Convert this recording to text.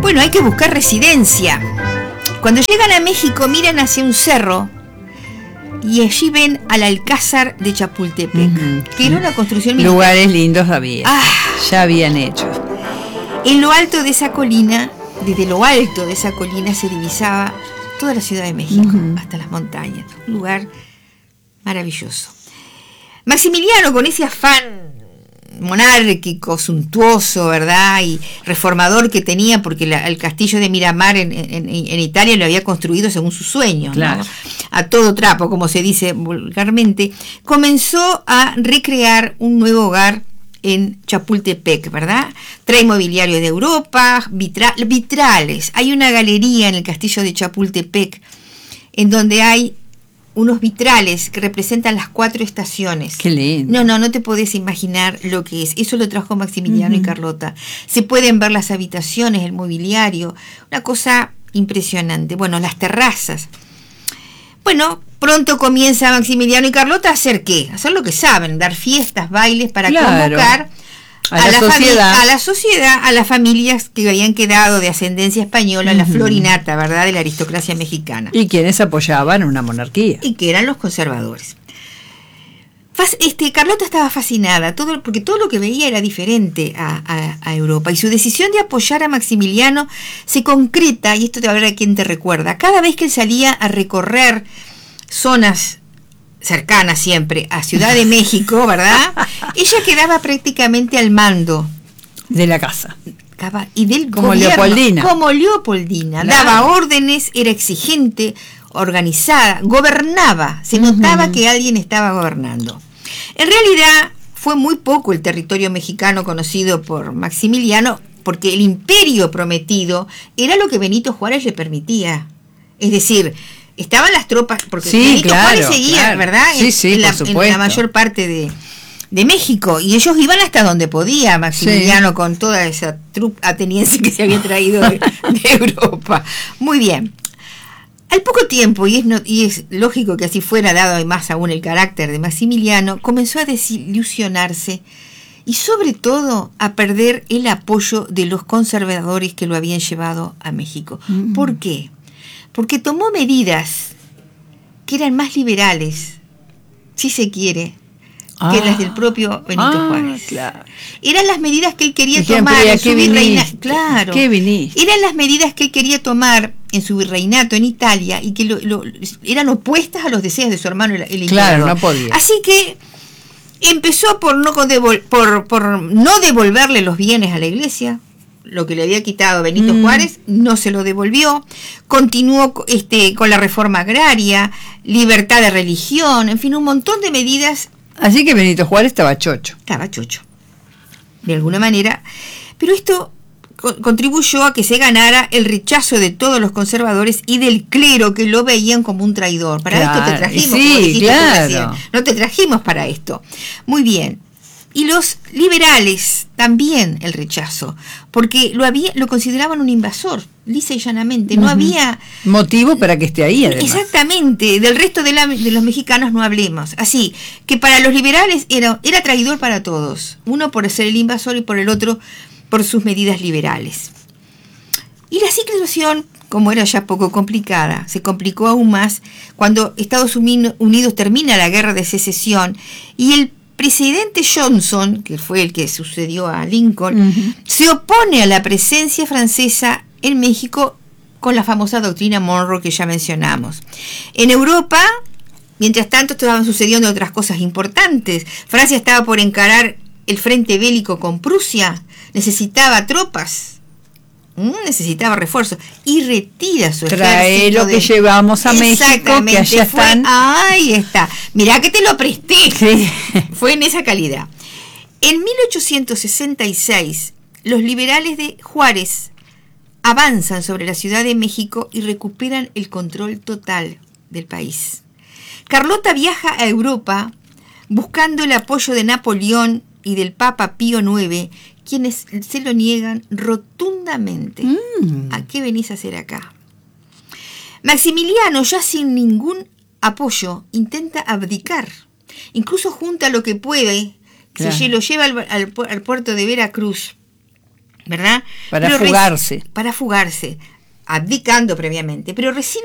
Bueno, hay que buscar residencia. Cuando llegan a México miran hacia un cerro y allí ven al Alcázar de Chapultepec, que era una construcción militar. Lugares lindos había. Ya habían hecho. En lo alto de esa colina, desde lo alto de esa colina se divisaba toda la Ciudad de México, hasta las montañas. Un lugar maravilloso. Maximiliano, con ese afán monárquico, suntuoso, ¿verdad? Y reformador que tenía, porque el castillo de Miramar en Italia lo había construido según sus sueños, claro, ¿no? A todo trapo, como se dice vulgarmente, comenzó a recrear un nuevo hogar en Chapultepec, ¿verdad? Trae mobiliario de Europa, vitrales. Hay una galería en el castillo de Chapultepec en donde hay unos vitrales que representan las 4 estaciones. Qué lindo. No te podés imaginar lo que es. Eso lo trajo Maximiliano y Carlota. Se pueden ver las habitaciones, el mobiliario, una cosa impresionante. Bueno, las terrazas. Bueno, pronto comienza Maximiliano y Carlota a hacer ¿qué? A hacer lo que saben, dar fiestas, bailes para convocar a la sociedad, a las familias que habían quedado de ascendencia española, la florinata, ¿verdad?, de la aristocracia mexicana. Y quienes apoyaban una monarquía. Y que eran los conservadores. Carlota estaba fascinada, porque todo lo que veía era diferente a Europa, y su decisión de apoyar a Maximiliano se concreta, y esto te va a ver a quién te recuerda, cada vez que él salía a recorrer zonas cercana siempre a Ciudad de México, ¿verdad? Ella quedaba prácticamente al mando de la casa. Y del como gobierno, Leopoldina. Como Leopoldina. Claro. Daba órdenes, era exigente, organizada, gobernaba. Se notaba que alguien estaba gobernando. En realidad, fue muy poco el territorio mexicano conocido por Maximiliano, porque el imperio prometido era lo que Benito Juárez le permitía. Es decir, estaban las tropas, porque Benito Juárez seguía, ¿verdad? En la mayor parte de México, y ellos iban hasta donde podía, Maximiliano, con toda esa trupa ateniense que se había traído de Europa. Muy bien. Al poco tiempo, y es lógico que así fuera, dado más aún el carácter de Maximiliano, comenzó a desilusionarse y sobre todo a perder el apoyo de los conservadores que lo habían llevado a México. ¿Por qué? Porque tomó medidas que eran más liberales, si se quiere, que las del propio Benito Juárez. Claro. Eran las medidas que él quería tomar en su virreinato. Claro. ¿Qué viniste? Eran las medidas que él quería tomar en su virreinato en Italia y que eran opuestas a los deseos de su hermano el emperador. Claro, no podía. Así que empezó por no devolverle los bienes a la iglesia. Lo que le había quitado Benito Juárez, no se lo devolvió. Continuó con la reforma agraria, libertad de religión, en fin, un montón de medidas. Así que Benito Juárez estaba chocho. Estaba chocho, de alguna manera. Pero esto contribuyó a que se ganara el rechazo de todos los conservadores y del clero, que lo veían como un traidor. Para esto te trajimos, como dijiste tú recién. No te trajimos para esto. Muy bien. Y los liberales también el rechazo, porque lo consideraban un invasor, lisa y llanamente. No había motivo para que esté ahí, además. Exactamente. Del resto de los mexicanos no hablemos. Así que para los liberales era traidor para todos. Uno por ser el invasor y por el otro por sus medidas liberales. Y la situación, como era ya poco complicada, se complicó aún más cuando Estados Unidos termina la guerra de secesión y el presidente Johnson, que fue el que sucedió a Lincoln, se opone a la presencia francesa en México con la famosa doctrina Monroe que ya mencionamos. En Europa, mientras tanto, estaban sucediendo otras cosas importantes. Francia estaba por encarar el frente bélico con Prusia, necesitaba tropas, necesitaba refuerzos, y retira su ejército. Trae lo que llevamos a México, que allá están. Ahí está. Mirá que te lo presté. Sí. Fue en esa calidad. En 1866, los liberales de Juárez avanzan sobre la Ciudad de México y recuperan el control total del país. Carlota viaja a Europa buscando el apoyo de Napoleón y del Papa Pío IX, quienes se lo niegan rotundamente. ¿A qué venís a hacer acá? Maximiliano, ya sin ningún apoyo, intenta abdicar. Incluso junta lo que puede, claro. Se lo lleva al puerto de Veracruz ¿verdad? Para fugarse. Para fugarse, abdicando previamente, pero recibe